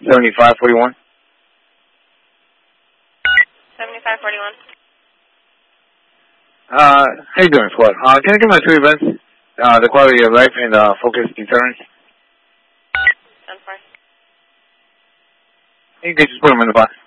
7541. 7541. How you doing, Squad? Can I get my 2 events? The quality of life and focus deterrence. Done for. You can just put them in the box.